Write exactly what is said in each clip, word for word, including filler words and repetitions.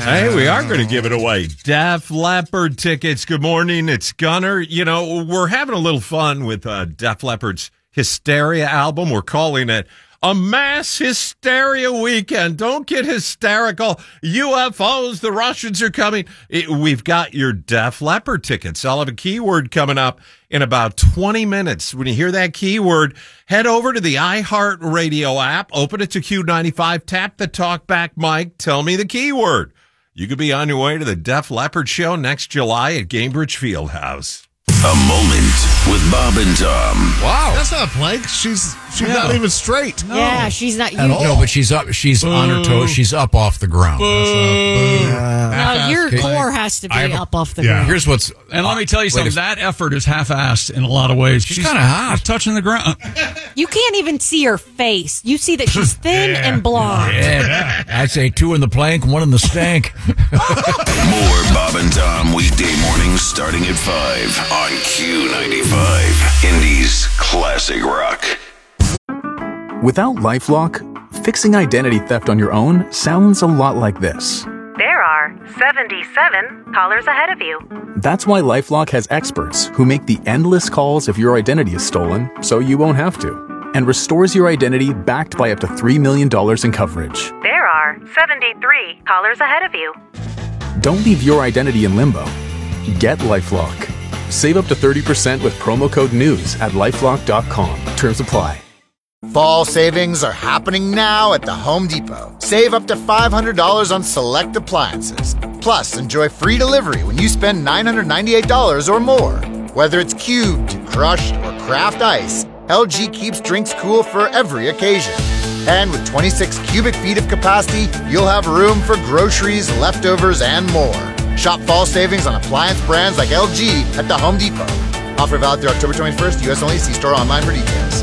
Hey, we are going to give it away. Def Leppard tickets. Good morning. It's Gunner. You know, we're having a little fun with uh, Def Leppard's Hysteria album. We're calling it a mass hysteria weekend. Don't get hysterical. U F Os, the Russians are coming. It, we've got your Def Leppard tickets. I'll have a keyword coming up in about twenty minutes. When you hear that keyword, head over to the iHeartRadio app, open it to Q ninety-five, tap the talkback mic, tell me the keyword. You could be on your way to the Def Leppard show next July at Gainbridge Fieldhouse. A moment with Bob and Tom. Wow. That's not Plank. She's she's Yeah. not even straight. No. Yeah, she's not. You, At all. No, but she's up. She's on her toes. She's up off the ground. no, your Okay. core has to be I have a- up off the yeah. ground. Here's what's. And let me tell you Wait, something. if- That effort is half-assed in a lot of ways. She's kinda hot. She's touching the ground. You can't even see her face. You see that she's thin Yeah. and blonde. Yeah, I'd say two in the plank, one in the stank. More Bob and Tom weekday mornings starting at five on Q ninety-five, Indy's classic rock. Without LifeLock, fixing identity theft on your own sounds a lot like this. There are seventy-seven callers ahead of you. That's why LifeLock has experts who make the endless calls if your identity is stolen, so you won't have to, and restores your identity backed by up to three million dollars in coverage. There are seventy-three callers ahead of you. Don't leave your identity in limbo. Get LifeLock. Save up to thirty percent with promo code NEWS at lifelock dot com. Terms apply. Fall savings are happening now at the Home Depot. Save up to five hundred dollars on select appliances. Plus, enjoy free delivery when you spend nine hundred ninety-eight dollars or more. Whether it's cubed, crushed, or craft ice, L G keeps drinks cool for every occasion. And with twenty-six cubic feet of capacity, you'll have room for groceries, leftovers, and more. Shop fall savings on appliance brands like L G at the Home Depot. Offer valid through October twenty-first, U S only. See store online for details.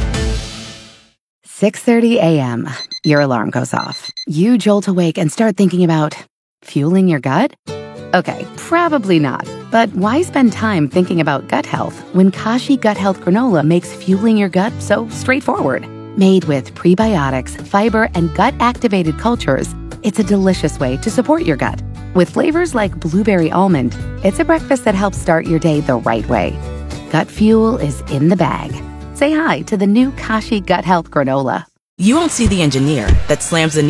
six thirty a.m. Your alarm goes off. You jolt awake and start thinking about fueling your gut? Okay, probably not. But why spend time thinking about gut health when Kashi Gut Health Granola makes fueling your gut so straightforward? Made with prebiotics, fiber, and gut-activated cultures, it's a delicious way to support your gut. With flavors like blueberry almond, it's a breakfast that helps start your day the right way. Gut fuel is in the bag. Say hi to the new Kashi Gut Health Granola. You won't see the engineer that slams the